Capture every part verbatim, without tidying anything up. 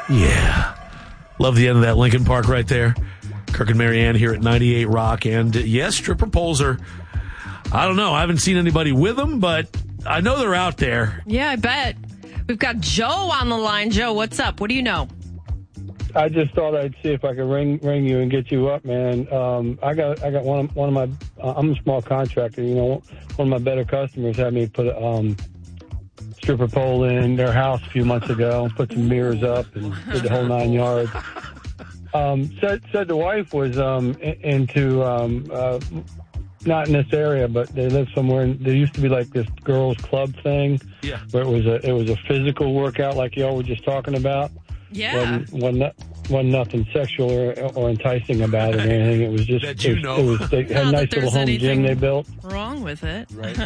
Yeah. Love the end of that Lincoln Park right there. Kirk and Marianne here at ninety-eight Rock. And uh, yes, stripper poles are, I don't know, I haven't seen anybody with them, but I know they're out there. Yeah, I bet. We've got Joe on the line. Joe, what's up? What do you know? I just thought I'd see if I could ring ring you and get you up, man. Um, I got I got one of, one of my uh, I'm a small contractor. You know, one of my better customers had me put a um, stripper pole in their house a few months ago, put some mirrors up, and did the whole nine yards. Um, said said the wife was um, into um, uh, not in this area, but they live somewhere. In, there used to be like this girls' club thing, yeah, where it was a it was a physical workout, like y'all were just talking about. Yeah. Wasn't, wasn't, wasn't nothing sexual or, or enticing about it or anything. It was just, that you it, know. it was, they had a nice little home gym they built. Wrong with it. Right.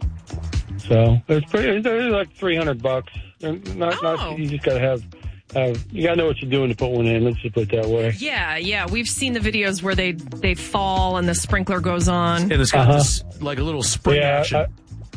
So it was pretty, it was like three hundred bucks. Not, Oh. not, you just got to have, have, you got to know what you're doing to put one in. Let's just put it that way. Yeah, yeah. We've seen the videos where they, they fall and the sprinkler goes on. And it's got Uh-huh. this, like a little spring Yeah, action. I,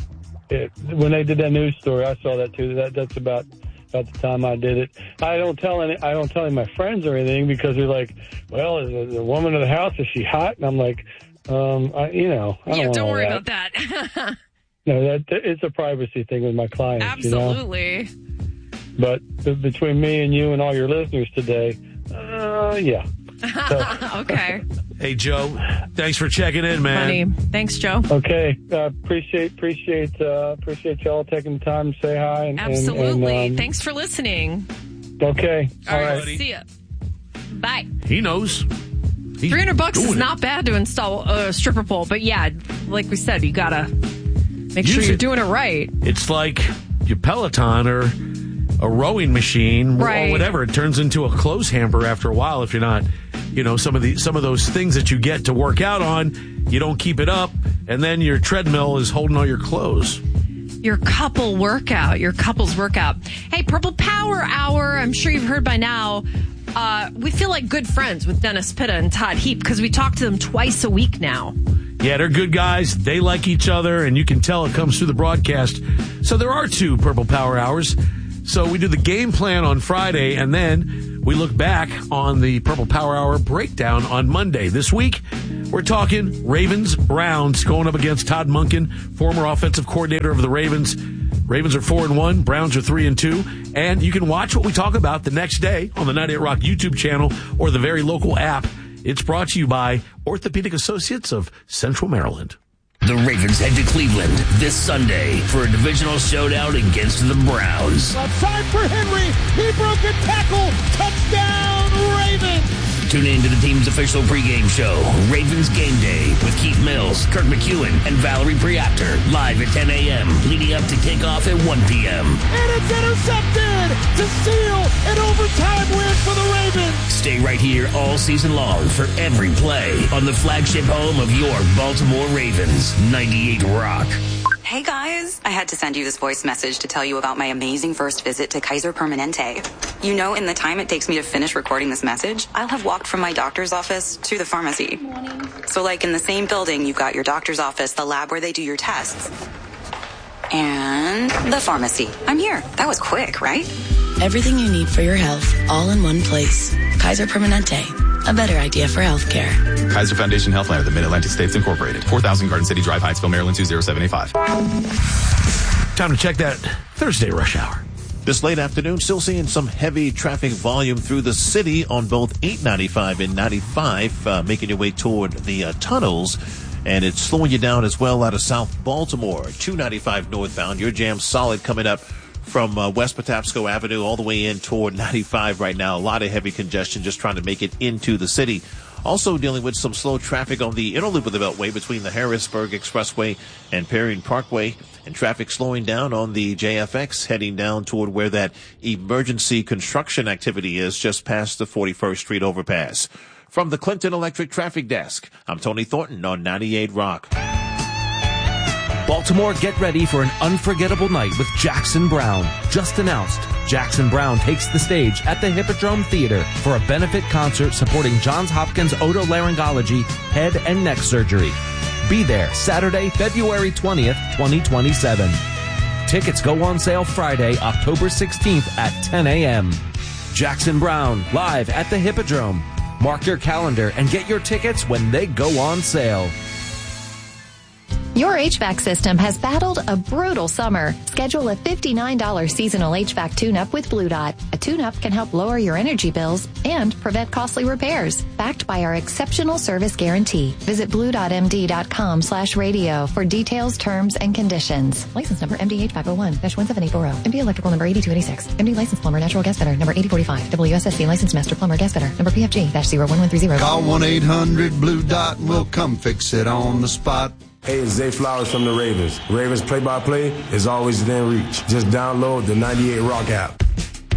it, when they did that news story, I saw that too. That that's about about the time I did it. I don't tell any. I don't tell any of my friends or anything because they're like, "Well, is the, the woman of the house, is she hot?" And I'm like, um, I, you know, I don't, Yeah, want don't all worry that. about that. No, that it's a privacy thing with my clients. Absolutely. You know? But b- between me and you and all your listeners today, uh, yeah. So, Okay. Hey, Joe, thanks for checking in, man. Funny. Thanks, Joe. okay, uh, appreciate appreciate uh, appreciate y'all taking the time to say hi. And, Absolutely. And, um, Thanks for listening. Okay. All right. buddy. See ya. Bye. He knows. He's three hundred bucks doing is it. not bad to install a stripper pole, but yeah, like we said, you gotta make Use sure you're it. doing it right. It's like your Peloton or a rowing machine Right. or whatever. It turns into a clothes hamper after a while if you're not, you know, some of the some of those things that you get to work out on, you don't keep it up, and then your treadmill is holding all your clothes. Your couple workout, your couple's workout. Hey, Purple Power Hour, I'm sure you've heard by now. Uh, we feel like good friends with Dennis Pitta and Todd Heap because we talk to them twice a week now. Yeah, they're good guys. They like each other, and you can tell it comes through the broadcast. So there are two Purple Power Hours. So we do the game plan on Friday, and then we look back on the Purple Power Hour breakdown on Monday. This week, we're talking Ravens, Browns going up against Todd Monken, former offensive coordinator of the Ravens. Ravens are four and one, Browns are three and two, and you can watch what we talk about the next day on the ninety-eight Rock YouTube channel or the very local app. It's brought to you by Orthopedic Associates of Central Maryland. The Ravens head to Cleveland this Sunday for a divisional showdown against the Browns. Outside for Henry. He broke a tackle. Touchdown, Ravens. Tune in to the team's official pregame show, Ravens Game Day, with Keith Mills, Kirk McEwen, and Valerie Priapter, live at ten a.m., leading up to kickoff at one p.m. And it's intercepted to seal an overtime win for the Ravens. Stay right here all season long for every play on the flagship home of your Baltimore Ravens, ninety-eight Rock. Hey guys, I had to send you this voice message to tell you about my amazing first visit to Kaiser Permanente. You know, in the time it takes me to finish recording this message, I'll have walked from my doctor's office to the pharmacy. So like in the same building, you've got your doctor's office, the lab where they do your tests, and the pharmacy. I'm here. That was quick, right? Everything you need for your health, all in one place. Kaiser Permanente. A better idea for healthcare. Kaiser Foundation Health Plan of the Mid-Atlantic States Incorporated. four thousand Garden City Drive, Hyattsville, Maryland, two zero seven eight five. Time to check that Thursday rush hour. This late afternoon, still seeing some heavy traffic volume through the city on both eight ninety-five and ninety-five, uh, making your way toward the uh, tunnels. And it's slowing you down as well out of South Baltimore. two ninety-five northbound, your jam solid coming up from uh, West Patapsco Avenue all the way in toward ninety-five right now. A lot of heavy congestion just trying to make it into the city. Also dealing with some slow traffic on the inner loop of the Beltway between the Harrisburg Expressway and Perrine Parkway. And traffic slowing down on the J F X heading down toward where that emergency construction activity is just past the forty-first Street overpass. From the Clinton Electric Traffic Desk, I'm Tony Thornton on ninety-eight Rock. Baltimore, get ready for an unforgettable night with Jackson Browne. Just announced, Jackson Browne takes the stage at the Hippodrome Theater for a benefit concert supporting Johns Hopkins Otolaryngology Head and Neck Surgery. Be there Saturday, February twentieth, twenty twenty-seven. Tickets go on sale Friday, October sixteenth at ten a.m. Jackson Brown, live at the Hippodrome. Mark your calendar and get your tickets when they go on sale. Your H V A C system has battled a brutal summer. Schedule a fifty-nine dollars seasonal H V A C tune-up with Blue Dot. A tune-up can help lower your energy bills and prevent costly repairs. Backed by our exceptional service guarantee. Visit blue dot m d dot com slash radio for details, terms, and conditions. License number M D H five oh one dash one seven eight four zero. M D Electrical number eighty-two eighty-six. M D License Plumber Natural Gas Fitter number eighty forty-five. W S S C License Master Plumber Gas Fitter number P F G zero one one three zero. Call one eight hundred blue dot and we'll come fix it on the spot. Hey, it's Zay Flowers from the Ravens. Ravens play-by-play is always within reach. Just download the ninety-eight Rock app.